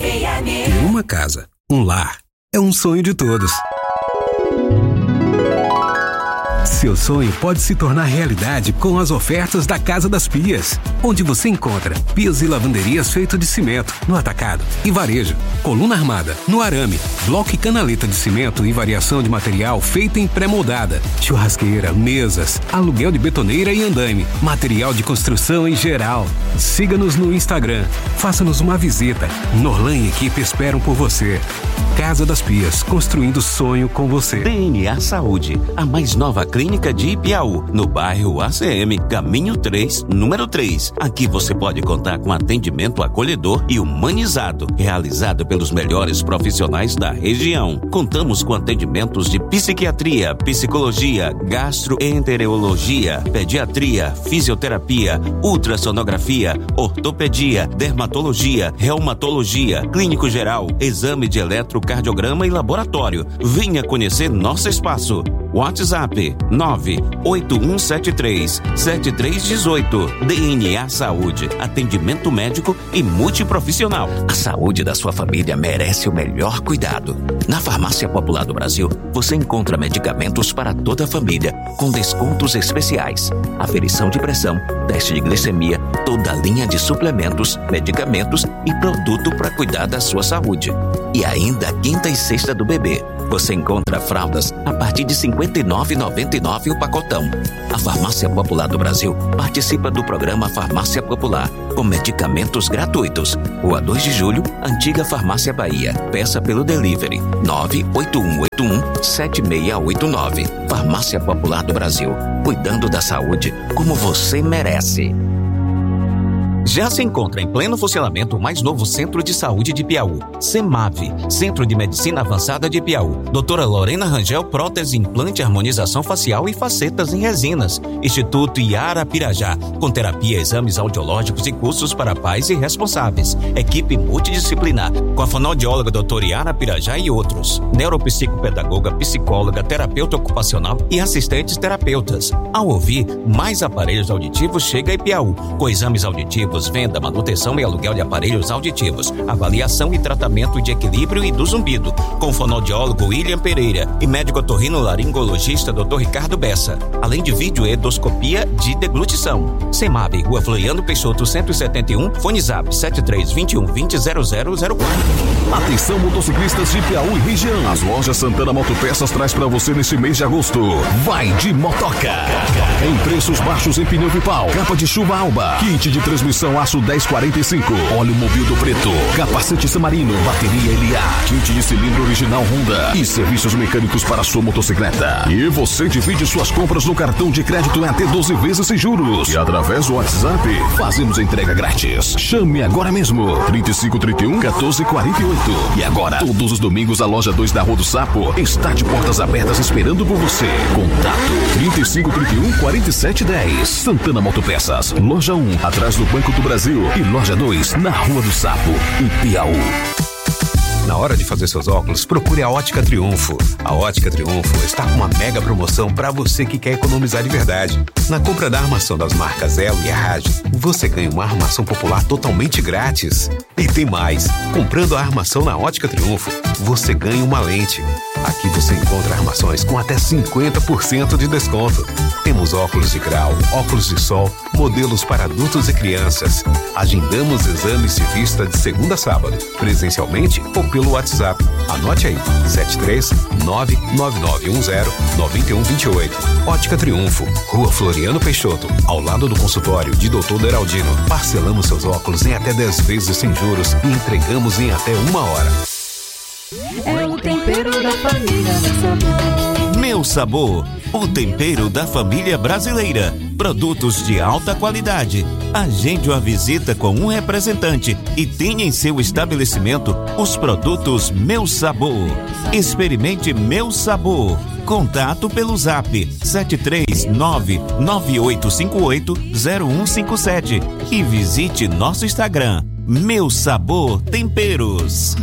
Ter uma casa, um lar, é um sonho de todos. Seu sonho pode se tornar realidade com as ofertas da Casa das Pias, onde você encontra pias e lavanderias feito de cimento no atacado e varejo, coluna armada no arame, bloco e canaleta de cimento e variação de material feita em pré-moldada, churrasqueira, mesas, aluguel de betoneira e andaime, material de construção em geral. Siga-nos no Instagram, faça-nos uma visita. Norlan e equipe esperam por você. Casa das Pias, construindo sonho com você. DNA Saúde, a mais nova clínica de Ipiaú, no bairro ACM, Caminho 3, número 3. Aqui você pode contar com atendimento acolhedor e humanizado, realizado pelos melhores profissionais da região. Contamos com atendimentos de psiquiatria, psicologia, gastroenterologia, pediatria, fisioterapia, ultrassonografia, ortopedia, dermatologia, reumatologia, clínico geral, exame de eletrocardiograma e laboratório. Venha conhecer nosso espaço. WhatsApp 98173-7318. DNA Saúde, atendimento médico e multiprofissional. A saúde da sua família merece o melhor cuidado. Na Farmácia Popular do Brasil, você encontra medicamentos para toda a família, com descontos especiais. Aferição de pressão, teste de glicemia, toda a linha de suplementos, medicamentos e produto para cuidar da sua saúde. E ainda a quinta e sexta do bebê. Você encontra fraldas a partir de R$ 59,99 o pacotão. A Farmácia Popular do Brasil participa do programa Farmácia Popular, com medicamentos gratuitos. Rua 2 de Julho, Antiga Farmácia Bahia. Peça pelo delivery 98181-7689. Farmácia Popular do Brasil, cuidando da saúde como você merece. Já se encontra em pleno funcionamento o mais novo Centro de Saúde de Ipiaú, CEMAV, Centro de Medicina Avançada de Ipiaú. Doutora Lorena Rangel, prótese, implante, harmonização facial e facetas em resinas. Instituto Iara Pirajá, com terapia, exames audiológicos e cursos para pais e responsáveis. Equipe multidisciplinar, com a fonoaudióloga doutora Iara Pirajá e outros. Neuropsicopedagoga, psicóloga, terapeuta ocupacional e assistentes terapeutas. Ao ouvir, mais aparelhos auditivos chega a Ipiaú, com exames auditivos, venda, manutenção e aluguel de aparelhos auditivos, avaliação e tratamento de equilíbrio e do zumbido, com o fonoaudiólogo William Pereira e médico otorrinolaringologista Dr. Ricardo Bessa, além de vídeo endoscopia de deglutição. CEMAB, Rua Floriano Peixoto 171, fone zap 7321200004. Atenção, motociclistas de Ipiaú e região. As lojas Santana Motopeças traz para você neste mês de agosto. Vai de motoca! Em preços baixos em pneu Vipal, capa de chuva Alba, kit de transmissão aço 1045, óleo Mobildo preto, capacete Samarino, bateria LA, kit de cilindro original Honda e serviços mecânicos para sua motocicleta. E você divide suas compras no cartão de crédito em até 12 vezes sem juros. E através do WhatsApp, fazemos entrega grátis. Chame agora mesmo, 3531-1448. E agora, todos os domingos, a loja 2 da Rua do Sapo está de portas abertas esperando por você. Contato 3531-4710. Santana Motopeças, loja 1, atrás do Banco do Brasil, e loja 2, na Rua do Sapo, em Ipiaú. Na hora de fazer seus óculos, procure a Ótica Triunfo. A Ótica Triunfo está com uma mega promoção para você que quer economizar de verdade. Na compra da armação das marcas Elo e Arrage, você ganha uma armação popular totalmente grátis. E tem mais, comprando a armação na Ótica Triunfo, você ganha uma lente. Aqui você encontra armações com até 50% de desconto. Temos óculos de grau, óculos de sol, modelos para adultos e crianças. Agendamos exames de vista de segunda a sábado, presencialmente ou pelo WhatsApp. Anote aí, 73999109128. Ótica Triunfo, Rua Floriano Peixoto, ao lado do consultório de Dr. Deraldino. Parcelamos seus óculos em até 10 vezes sem juros e entregamos em até 1 hora. É o tempero da família, meu sabor. Meu Sabor, o tempero da família brasileira. Produtos de alta qualidade. Agende uma visita com um representante e tenha em seu estabelecimento os produtos Meu Sabor. Experimente Meu Sabor. Contato pelo zap 73998580157 e visite nosso Instagram, Meu Sabor Temperos.